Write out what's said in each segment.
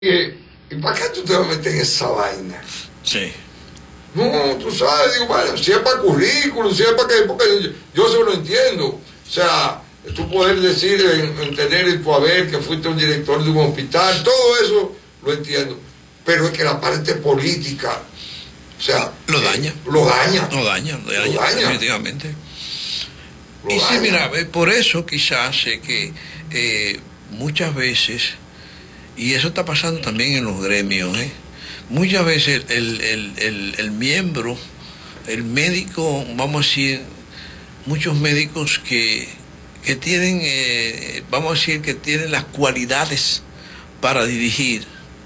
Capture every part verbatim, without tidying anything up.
¿Y para qué tú te vas a meter en esa vaina? Sí. No, tú sabes, digo, bueno, si es para currículum, si es para que, porque yo, yo se lo entiendo. O sea, tú poder decir, en, en tener el poder que fuiste un director de un hospital, todo eso lo entiendo. Pero es que la parte política, o sea... Lo daña. Eh, lo daña. Lo daña, lo daña, lo daña. definitivamente. Lo y daña. sí, mira, por eso quizás sé que eh, muchas veces, y eso está pasando también en los gremios, ¿eh? Muchas veces el, el, el, el miembro, el médico, vamos a decir, muchos médicos que, que tienen, eh, vamos a decir, que tienen las cualidades para dirigir,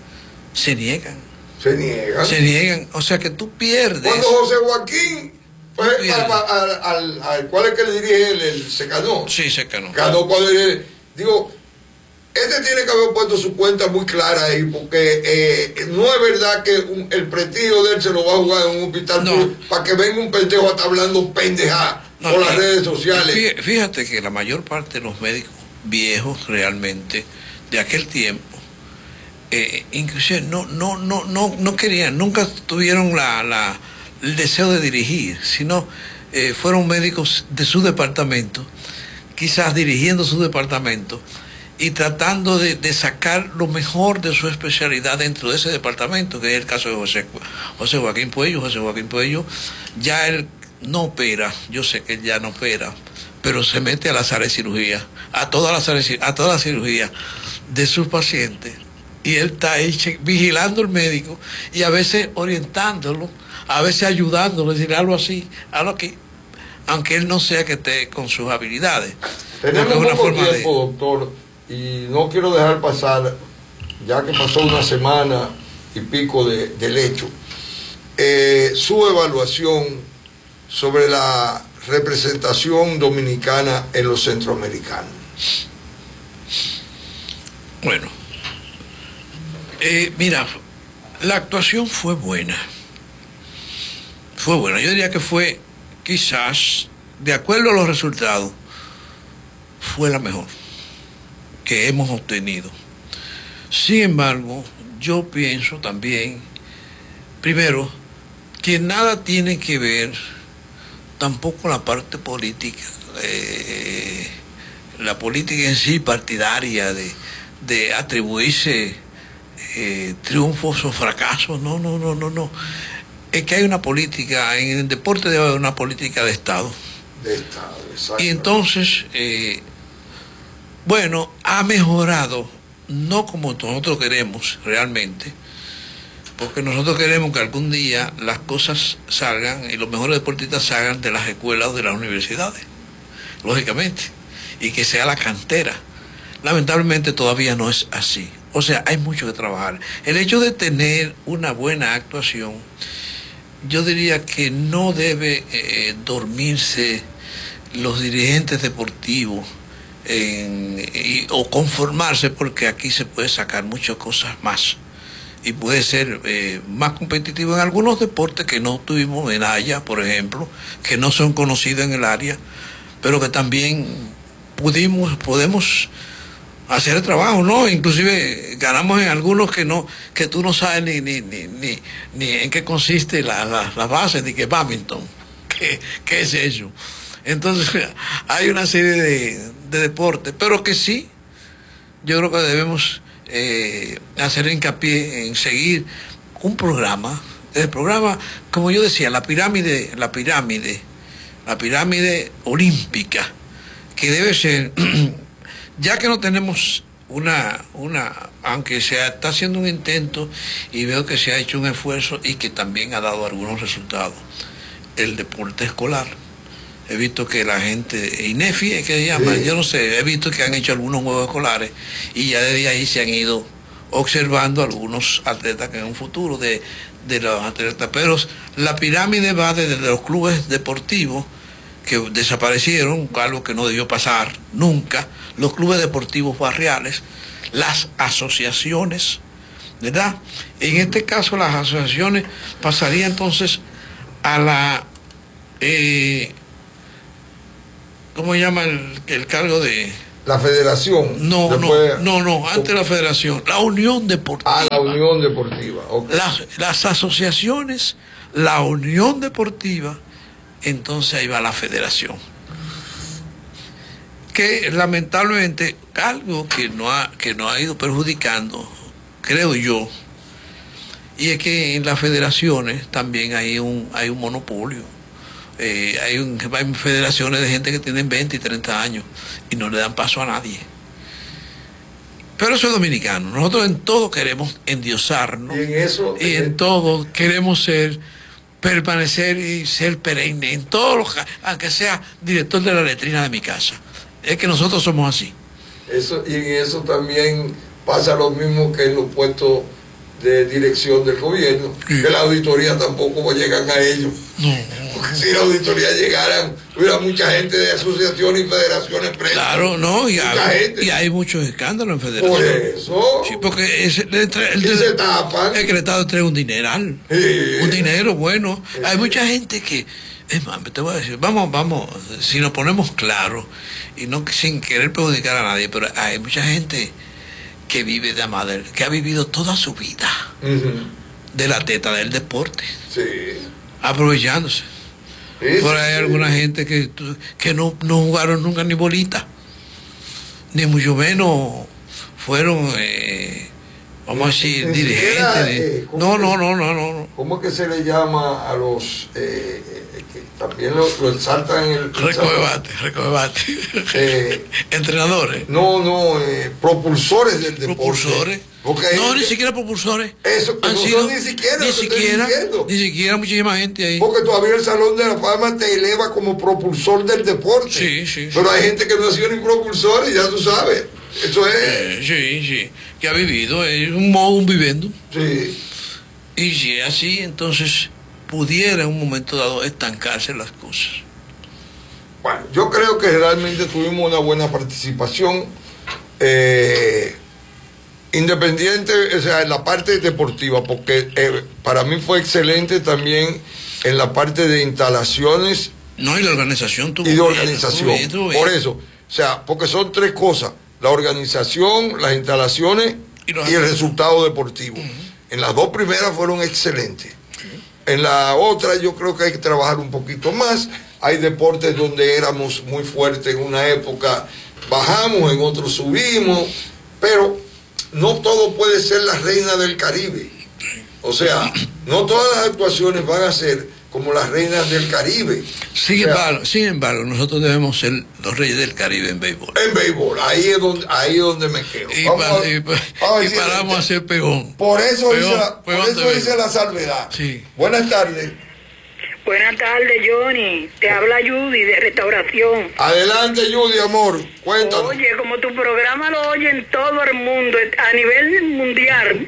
se niegan. Se niegan. Se niegan, o sea que tú pierdes. Cuando José Joaquín, pues, al, al, al, ¿cuál es que le dirige él? El, se ganó. Sí, se ganó. Ganó cuando él, digo, este tiene que haber puesto su cuenta muy clara ahí, porque eh, no es verdad que un, el prestigio de él se lo va a jugar en un hospital no. para que venga un pendejo a estar hablando pendeja no, por las redes sociales. Fíjate que la mayor parte de los médicos viejos realmente de aquel tiempo, eh, inclusive no, no, no, no, no querían, nunca tuvieron la, la, el deseo de dirigir, sino eh, fueron médicos de su departamento, quizás dirigiendo su departamento y tratando de, de sacar lo mejor de su especialidad dentro de ese departamento, que es el caso de José, José Joaquín Puello. José Joaquín Puello, ya él no opera, yo sé que él ya no opera, pero se mete a la sala de cirugía, a toda la sala de, a toda la cirugía de sus pacientes, y él está ahí vigilando al médico y a veces orientándolo, a veces ayudándolo, decir algo así, algo aquí, aunque él no sea que esté con sus habilidades. Tenemos un poco tiempo, de... doctor, y no quiero dejar pasar, ya que pasó una semana y pico de, del hecho, eh, su evaluación sobre la representación dominicana en los centroamericanos. Bueno, eh, mira, la actuación fue buena, fue buena, yo diría que fue quizás, de acuerdo a los resultados, fue la mejor que hemos obtenido. Sin embargo, yo pienso también, primero, que nada tiene que ver tampoco la parte política, eh, la política en sí partidaria de, de atribuirse eh, triunfos o fracasos. No, no, no, no, no. Es que hay una política, en el deporte debe haber una política de Estado. De Estado, exacto. Y entonces, eh, bueno, ha mejorado, no como nosotros queremos realmente, porque nosotros queremos que algún día las cosas salgan y los mejores deportistas salgan de las escuelas o de las universidades, lógicamente, y que sea la cantera. Lamentablemente todavía no es así. O sea, hay mucho que trabajar. El hecho de tener una buena actuación, yo diría que no debe eh, dormirse los dirigentes deportivos en, y, o conformarse, porque aquí se puede sacar muchas cosas más y puede ser eh, más competitivo en algunos deportes que no tuvimos medalla, por ejemplo, que no son conocidos en el área, pero que también pudimos, podemos hacer el trabajo, ¿no? Inclusive ganamos en algunos que no, que tú no sabes ni, ni, ni, ni, ni en qué consiste la, la, la base, ni que badminton, ¿qué, qué es eso? Entonces hay una serie de, de deportes, pero que sí, yo creo que debemos eh, hacer hincapié en seguir un programa, el programa, como yo decía, la pirámide, la pirámide, la pirámide olímpica, que debe ser, ya que no tenemos una, una, aunque se está haciendo un intento y veo que se ha hecho un esfuerzo y que también ha dado algunos resultados, el deporte escolar. He visto que la gente, INEFI es que se llama, sí. Yo no sé, he visto que han hecho algunos juegos escolares y ya desde ahí se han ido observando algunos atletas que en un futuro de, de los atletas. Pero la pirámide va desde los clubes deportivos que desaparecieron, algo que no debió pasar nunca, los clubes deportivos barriales, las asociaciones, ¿verdad? En este caso las asociaciones pasarían entonces a la... Eh, ¿cómo se llama el, el cargo de...? La federación. No, después, no, no, no, antes la federación, la Unión Deportiva. Ah, la Unión Deportiva. Okay. Las, las asociaciones, la Unión Deportiva, entonces ahí va la federación. Que lamentablemente algo que no ha, que nos ha ido perjudicando, creo yo, y es que en las federaciones también hay un, hay un monopolio. Eh, hay, un, hay federaciones de gente que tienen veinte y treinta años y no le dan paso a nadie. Pero eso es dominicano. Nosotros en todo queremos endiosarnos. Y en eso. Y en todo queremos ser, permanecer y ser perenne. En todo lo, aunque sea director de la letrina de mi casa. Es que nosotros somos así. Eso, y en eso también pasa lo mismo que en los puestos de dirección del gobierno, sí. Que la auditoría tampoco llegan a ellos. No. Porque si la auditoría llegaran, hubiera mucha gente de asociaciones y federaciones presas. Claro, no, y hay, y hay muchos escándalos en federaciones. Por eso. Sí, porque es, el, el, el, y se tapan. Es que el Estado entrega un dineral. Sí. Un dinero bueno. Sí. Hay mucha gente que, es más, te voy a decir, vamos, vamos, si nos ponemos claros, y no sin querer perjudicar a nadie, pero hay mucha gente que vive de madre, que ha vivido toda su vida uh-huh. de la teta del deporte, sí. aprovechándose. Sí, Por ahí hay sí. alguna gente que, que no, no jugaron nunca ni bolita, ni mucho menos fueron, eh, vamos a decir, Ni dirigentes. siquiera, De, eh, no, que, no, no, no, no. ¿Cómo es que se le llama a los eh, que también lo, lo exaltan en el... Recobebate, recobebate. Eh, Entrenadores. No, no, eh, propulsores del deporte. Propulsores. No, ni siquiera propulsores. Eso, que han no sido, son ni siquiera, ni siquiera, ni siquiera muchísima gente ahí. Porque todavía el Salón de la Fama te eleva como propulsor del deporte. Sí, sí. Pero sí. hay gente que no ha sido ni propulsor y ya tú sabes. Eso es. Eh, sí, sí. Que ha vivido, es un modo, un vivendo. Sí. Y si es así, entonces pudiera en un momento dado estancarse las cosas. Bueno, yo creo que realmente tuvimos una buena participación. Eh, Independiente, o sea, en la parte deportiva, porque eh, para mí fue excelente también en la parte de instalaciones. No, y la organización tuvo y de bien, organización. Tuvo bien, tuvo bien. Por eso, o sea, porque son tres cosas: la organización, las instalaciones y, y el resultado deportivo. Uh-huh. En las dos primeras fueron excelentes. Uh-huh. En la otra yo creo que hay que trabajar un poquito más. Hay deportes donde éramos muy fuertes en una época, bajamos, en otros subimos, pero no todo puede ser la reina del Caribe. O sea, no todas las actuaciones van a ser como las reinas del Caribe. Sin, o sea, embargo, sin embargo, nosotros debemos ser los reyes del Caribe en béisbol. En béisbol, ahí es donde, ahí es donde me quedo. Y, vamos pa, a, y, pa, y paramos a hacer pegón. Por eso pegón, hice la, pegón por eso hice la salvedad. Sí. Buenas tardes. Buenas tardes, Johnny. Te habla Judy de Restauración. Adelante, Judy, amor. Cuéntanos. Oye, como tu programa lo oye en todo el mundo, a nivel mundial,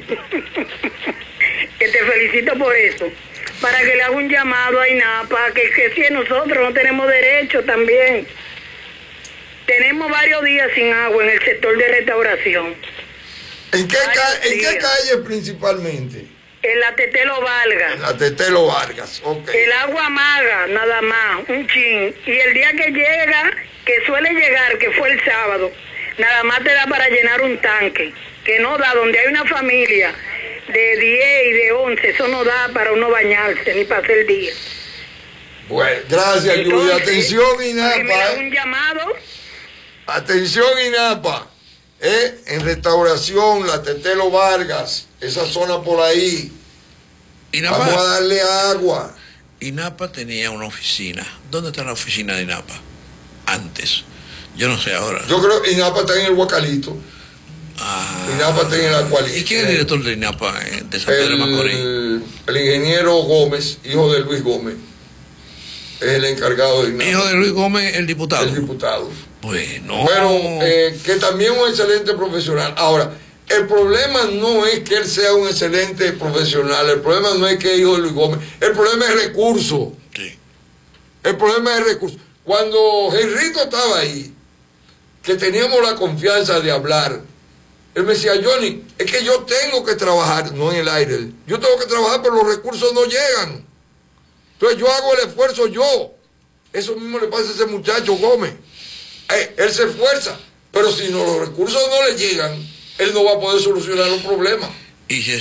que te felicito por eso, para que le haga un llamado a INAPA, que, que si nosotros no tenemos derecho también. Tenemos varios días sin agua en el sector de Restauración. ¿En qué, ca ¿en qué calle principalmente? En la Tetelo Vargas. En la Tetelo Vargas, ok. El agua maga, nada más, un chin. Y el día que llega, que suele llegar, que fue el sábado, nada más te da para llenar un tanque. Que no da, donde hay una familia de diez y de once, eso no da para uno bañarse, ni para hacer día. Bueno, gracias, Judy. Atención, INAPA. Me da un llamado. Atención, INAPA. ¿Eh? En Restauración, la Tetelo Vargas, esa zona por ahí. INAPA, vamos a darle agua. INAPA tenía una oficina. ¿Dónde está la oficina de INAPA? Antes. Yo no sé ahora. Yo creo que INAPA está en el Guacalito. Ah, INAPA está en el Acualito. ¿Y quién es el director de INAPA de San Pedro de Macorís? El, el ingeniero Gómez, hijo de Luis Gómez. Es el encargado de INAPA. Hijo de Luis Gómez, el diputado. El diputado. Bueno. Pero eh, que también es un excelente profesional. Ahora, el problema no es que él sea un excelente profesional, el problema no es que es hijo de Luis Gómez, el problema es recurso. Sí. El problema es recurso. Cuando Henrito estaba ahí, que teníamos la confianza de hablar, él me decía: Johnny, es que yo tengo que trabajar, no en el aire, yo tengo que trabajar, pero los recursos no llegan. Entonces yo hago el esfuerzo yo. Eso mismo le pasa a ese muchacho Gómez. Eh, él se esfuerza, Pero si no, los recursos no le llegan, él no va a poder solucionar los problemas. Y si